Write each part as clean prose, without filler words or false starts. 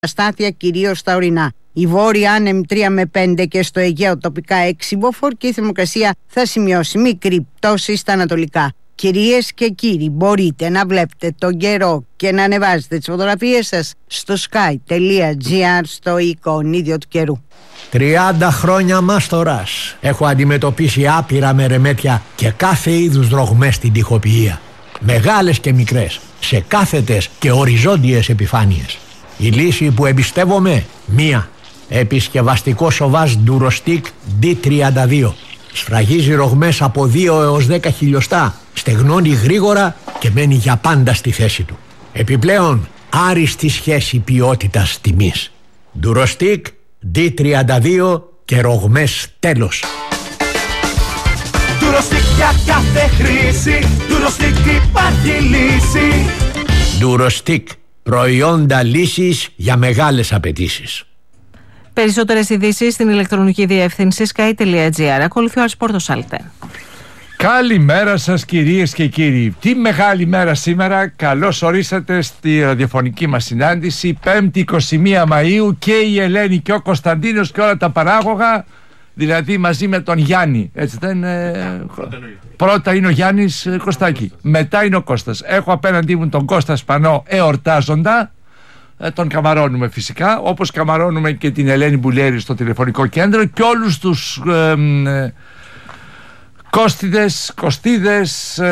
αστάθεια κυρίως στα ορεινά. Η βόρεια άνεμη 3 με 5 και στο Αιγαίο τοπικά 6 μποφόρ και η θερμοκρασία θα σημειώσει μικρή πτώση στα ανατολικά. Κυρίες και κύριοι, μπορείτε να βλέπετε τον καιρό και να ανεβάζετε τις φωτογραφίες σας στο sky.gr στο εικονίδιο του καιρού. 30 χρόνια μάστορας. Έχω αντιμετωπίσει άπειρα μερεμέτια και κάθε είδους δρογμές στην τοιχοποιία. Μεγάλες και μικρές, σε κάθετες και οριζόντιες επιφάνειες. Η λύση που εμπιστεύομαι, μία. Επισκευαστικό σοβάζ Durostic D32. Σφραγίζει ρογμές από 2 έως 10 χιλιοστά, στεγνώνει γρήγορα και μένει για πάντα στη θέση του. Επιπλέον, άριστη σχέση ποιότητας τιμής. Durostic D32 και ρογμές τέλος. Durostic για κάθε χρήση, Durostic υπάρχει λύση. Durostic, προϊόντα λύσης για μεγάλες απαιτήσεις. Περισσότερες ειδήσεις στην ηλεκτρονική διεύθυνση sky.gr. Ακολουθεί ο Ασπόρτος Σάλτε. Καλημέρα σας κυρίες και κύριοι. Τι μεγάλη μέρα σήμερα. Καλώς ορίσατε στη ραδιοφωνική μας συνάντηση 5η 21 Μαΐου και η Ελένη και ο Κωνσταντίνος και όλα τα παράγωγα, δηλαδή μαζί με τον Γιάννη. Έτσι δεν είναι? Πρώτα είναι ο Γιάννης Κωστάκη, μετά είναι ο Κώστας. Έχω απέναντί μου τον Κώστα Σπανό εορτάζοντα. Τον καμαρώνουμε φυσικά, όπως καμαρώνουμε και την Ελένη Μπουλέρη στο τηλεφωνικό κέντρο και όλους τους Κωστίδες,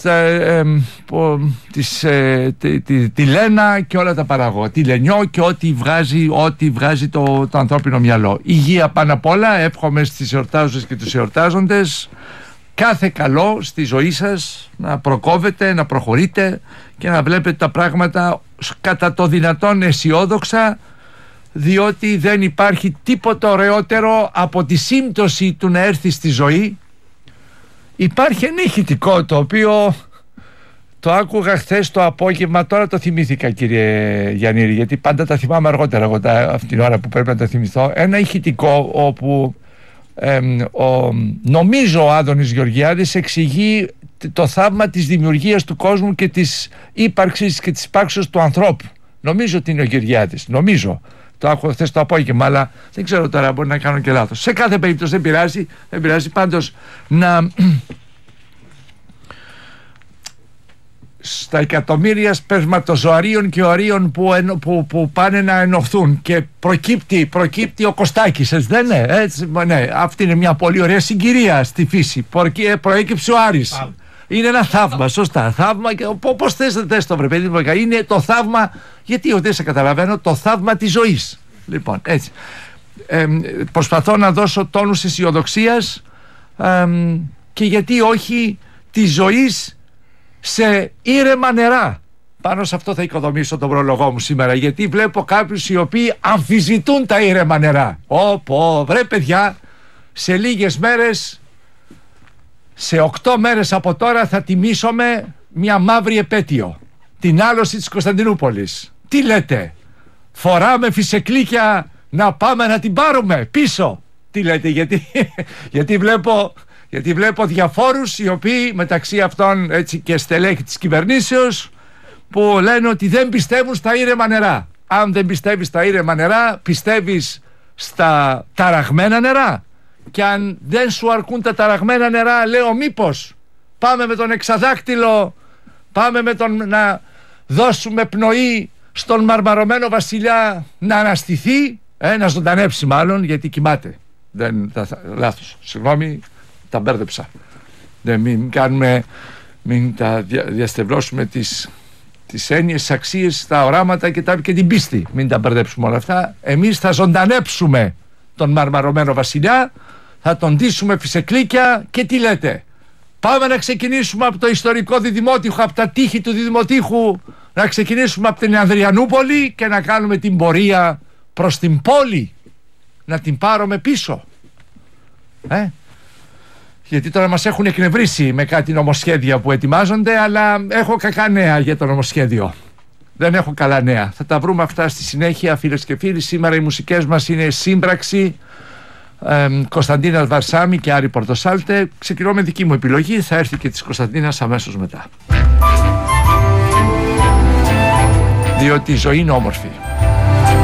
τη Λένα και όλα τα παράγωγα, τη Λενιό και ό,τι βγάζει το ανθρώπινο μυαλό. Υγεία πάνω απ' όλα. Εύχομαι στις εορτάζοντες και τους εορτάζοντες κάθε καλό στη ζωή σας, να προκόβετε, να προχωρείτε και να βλέπετε τα πράγματα κατά το δυνατόν αισιόδοξα, διότι δεν υπάρχει τίποτα ωραιότερο από τη σύμπτωση του να έρθει στη ζωή. Υπάρχει ένα ηχητικό το οποίο το άκουγα χθες το απόγευμα, τώρα το θυμήθηκα κύριε Γιαννήρη, γιατί πάντα τα θυμάμαι αργότερα εγώ αυτήν την ώρα που πρέπει να τα θυμηθώ. Ένα ηχητικό όπου νομίζω ο Άδωνης Γεωργιάδης εξηγεί το θαύμα της δημιουργίας του κόσμου και της ύπαρξης και της υπάρξεως του ανθρώπου. Νομίζω ότι είναι ο Γεωργιάδης, νομίζω. Το άκουγα χθες το απόγευμα, αλλά δεν ξέρω τώρα, μπορεί να κάνω και λάθος. Σε κάθε περίπτωση δεν πειράζει, πάντως στα εκατομμύρια σπερματοζωαρίων και οαρίων που πάνε να ενωθούν και προκύπτει ο Κωστάκης, έτσι δεν είναι? Έτσι, ναι, αυτή είναι μια πολύ ωραία συγκυρία στη φύση. Προέκυψε ο Άρης. Είναι ένα θαύμα, σωστά. Θαύμα, πώς θες το βρε παιδί μου, είναι το θαύμα, γιατί δεν σε καταλαβαίνω, το θαύμα της ζωής. Λοιπόν, έτσι. Προσπαθώ να δώσω τόνους αισιοδοξίας και γιατί όχι της ζωής σε ήρεμα νερά. Πάνω σε αυτό θα οικοδομήσω τον πρόλογό μου σήμερα, γιατί βλέπω κάποιους οι οποίοι αμφισβητούν τα ήρεμα νερά. Βρε παιδιά, σε λίγες μέρες, σε 8 μέρες από τώρα θα τιμήσουμε μια μαύρη επέτειο, την άλωση της Κωνσταντινούπολης. Τι λέτε, φοράμε φυσεκλίκια να πάμε να την πάρουμε πίσω? Τι λέτε? Γιατί βλέπω διαφόρους οι οποίοι, μεταξύ αυτών έτσι και στελέχη της κυβερνήσεως, που λένε ότι δεν πιστεύουν στα ήρεμα νερά. Αν δεν πιστεύεις στα ήρεμα νερά, πιστεύεις στα ταραγμένα νερά? Και αν δεν σου αρκούν τα ταραγμένα νερά, λέω μήπως πάμε με τον εξαδάκτυλο, πάμε με τον να δώσουμε πνοή στον μαρμαρωμένο βασιλιά να αναστηθεί, να ζωντανέψει μάλλον, γιατί κοιμάται. Λάθος, συγγνώμη, τα μπέρδεψα. Μην τα διαστευλώσουμε τις έννοιες, τις αξίες, τα οράματα και την πίστη. Μην τα μπερδέψουμε όλα αυτά. Εμείς θα ζωντανέψουμε τον μαρμαρωμένο βασιλιά, θα τον ντύσουμε φυσεκλίκια και τι λέτε? Πάμε να ξεκινήσουμε από το ιστορικό Διδημότυχο, από τα τείχη του Διδημοτύχου, να ξεκινήσουμε από την Ανδριανούπολη και να κάνουμε την πορεία προς την πόλη, να την πάρουμε πίσω. Γιατί τώρα μας έχουν εκνευρίσει με κάτι νομοσχέδια που ετοιμάζονται, αλλά έχω κακά νέα για το νομοσχέδιο. Δεν έχω καλά νέα. Θα τα βρούμε αυτά στη συνέχεια, φίλες και φίλοι. Σήμερα οι μουσικές μας είναι σύμπραξη Κωνσταντίνας Βαρσάμι και Άρη Πορτοσάλτε. Ξεκινώ με δική μου επιλογή, θα έρθει και της Κωνσταντίνας αμέσως μετά. Διότι η ζωή είναι όμορφη.